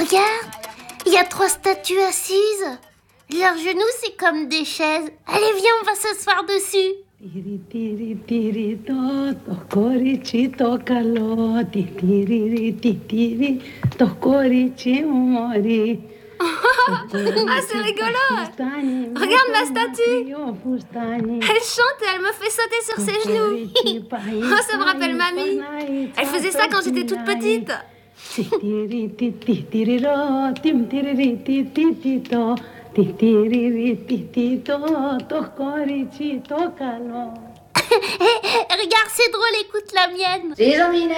Regarde, il y a 3 statues assises. Leurs genoux, c'est comme des chaises. Allez, viens, on va s'asseoir dessus. Tiri tiri tiri to korici to καλό. Tiri tiri to korici mori. Ah, c'est rigolo! Regarde ma statue! Elle chante et elle me fait sauter sur ses genoux. Oh, ça me rappelle mamie. Elle faisait ça quand j'étais toute petite. Regarde, c'est drôle, écoute la mienne.